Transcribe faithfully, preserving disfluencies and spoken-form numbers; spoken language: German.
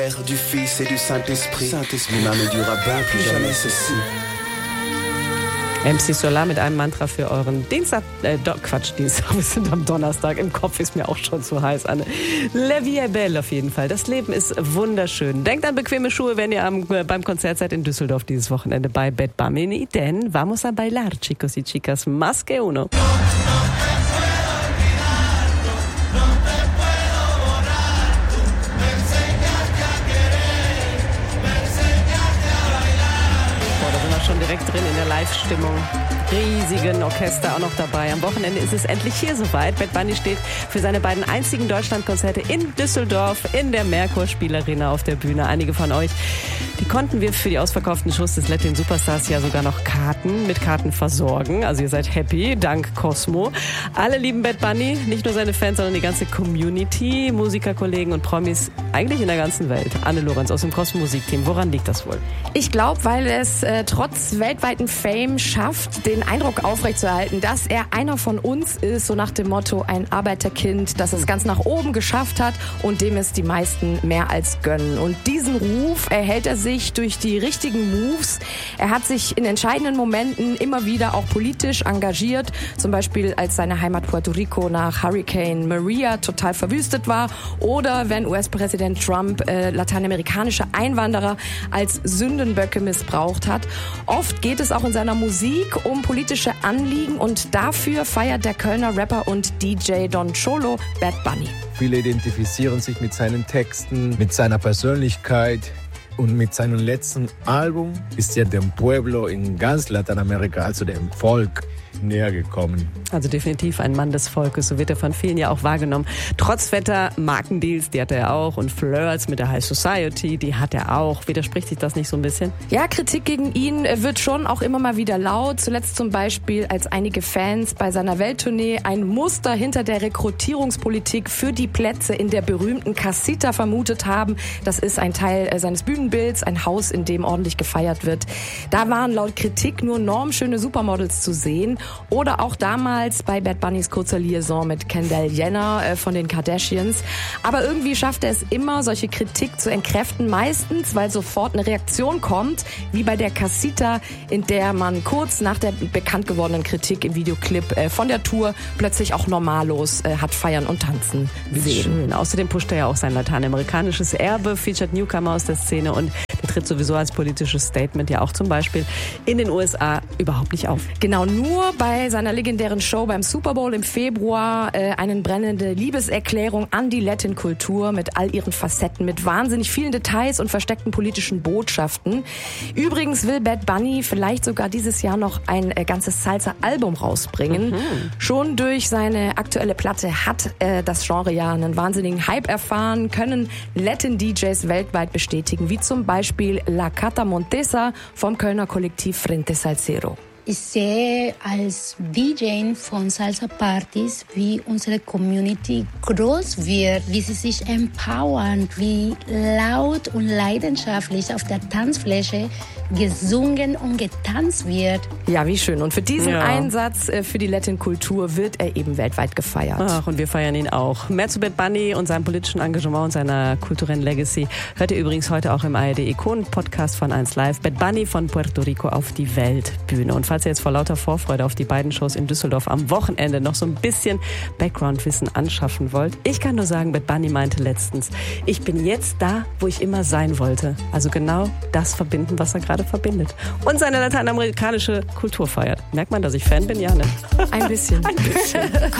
Du Fils et du Saint-Esprit. Saint-Esprit n'améliorera bien plus jamais ceci. M C Solar mit einem Mantra für euren Dienstag, äh, do, Quatsch, Dienstag, wir sind am Donnerstag, im Kopf ist mir auch schon zu heiß, Anne. La vie est belle auf jeden Fall, das Leben ist wunderschön. Denkt an bequeme Schuhe, wenn ihr am, äh, beim Konzert seid in Düsseldorf dieses Wochenende bei Bad Bunny, denn vamos a bailar, chicos y chicas, más que uno. Schon direkt drin in der Live-Stimmung. Riesigen Orchester auch noch dabei. Am Wochenende ist es endlich hier soweit. Bad Bunny steht für seine beiden einzigen Deutschlandkonzerte in Düsseldorf in der Merkur Spielarena auf der Bühne. Einige von euch, die konnten wir für die ausverkauften Shows des Latin Superstars ja sogar noch Karten mit Karten versorgen. Also ihr seid happy, dank Cosmo. Alle lieben Bad Bunny, nicht nur seine Fans, sondern die ganze Community, Musikerkollegen und Promis, eigentlich in der ganzen Welt. Anne Lorenz aus dem Cosmo Musikteam. Woran liegt das wohl? Ich glaube, weil es äh, trotz weltweiten Fame schafft, den Eindruck aufrechtzuerhalten, dass er einer von uns ist, so nach dem Motto ein Arbeiterkind, das es ganz nach oben geschafft hat und dem es die meisten mehr als gönnen. Und diesen Ruf erhält er sich durch die richtigen Moves. Er hat sich in entscheidenden Momenten immer wieder auch politisch engagiert, zum Beispiel als seine Heimat Puerto Rico nach Hurricane Maria total verwüstet war oder wenn U S-Präsident Trump äh, lateinamerikanische Einwanderer als Sündenböcke missbraucht hat. Oft geht es auch in seiner Musik um politische Anliegen und dafür feiert der Kölner Rapper und D J Don Cholo Bad Bunny. Viele identifizieren sich mit seinen Texten, mit seiner Persönlichkeit. Und mit seinem letzten Album ist er dem Pueblo in ganz Lateinamerika, also dem Volk, näher gekommen. Also definitiv ein Mann des Volkes, so wird er von vielen ja auch wahrgenommen. Trotz Wetter, Markendeals, die hat er auch und Flirts mit der High Society, die hat er auch. Widerspricht sich das nicht so ein bisschen? Ja, Kritik gegen ihn wird schon auch immer mal wieder laut. Zuletzt zum Beispiel, als einige Fans bei seiner Welttournee ein Muster hinter der Rekrutierungspolitik für die Plätze in der berühmten Casita vermutet haben. Das ist ein Teil seines Bühnenbilds, ein Haus, in dem ordentlich gefeiert wird. Da waren laut Kritik nur normschöne Supermodels zu sehen. Oder auch damals bei Bad Bunnys kurzer Liaison mit Kendall Jenner äh, von den Kardashians. Aber irgendwie schafft er es immer, solche Kritik zu entkräften. Meistens, weil sofort eine Reaktion kommt, wie bei der Casita, in der man kurz nach der bekannt gewordenen Kritik im Videoclip äh, von der Tour plötzlich auch normallos äh, hat feiern und tanzen sehen. Schön. Außerdem pusht er ja auch sein lateinamerikanisches Erbe, featured Newcomer aus der Szene und der tritt sowieso als politisches Statement ja auch zum Beispiel in den U S A überhaupt nicht auf. Genau, nur bei seiner legendären Show beim Super Bowl im Februar äh, eine brennende Liebeserklärung an die Latin-Kultur mit all ihren Facetten, mit wahnsinnig vielen Details und versteckten politischen Botschaften. Übrigens will Bad Bunny vielleicht sogar dieses Jahr noch ein äh, ganzes Salsa-Album rausbringen. Mhm. Schon durch seine aktuelle Platte hat äh, das Genre ja einen wahnsinnigen Hype erfahren, können Latin-D Js weltweit bestätigen, wie zum Beispiel La Cata Montesa vom Kölner Kollektiv Frente Salsero. Ich sehe als D J von Salsa-Partys, wie unsere Community groß wird, wie sie sich empowern, wie laut und leidenschaftlich auf der Tanzfläche gesungen und getanzt wird. Ja, wie schön. Und für diesen ja. Einsatz für die Latin-Kultur wird er eben weltweit gefeiert. Ach, und wir feiern ihn auch. Mehr zu Bad Bunny und seinem politischen Engagement und seiner kulturellen Legacy hört ihr übrigens heute auch im A R D-Ikonen-Podcast von eins Live. Bad Bunny von Puerto Rico auf die Weltbühne. Und falls ihr jetzt vor lauter Vorfreude auf die beiden Shows in Düsseldorf am Wochenende noch so ein bisschen Background-Wissen anschaffen wollt, ich kann nur sagen, Bad Bunny meinte letztens, ich bin jetzt da, wo ich immer sein wollte. Also genau das verbinden, was er gerade verbindet. Und seine lateinamerikanische Kultur feiert. Merkt man, dass ich Fan bin, Janne? Ein bisschen. Ein bisschen.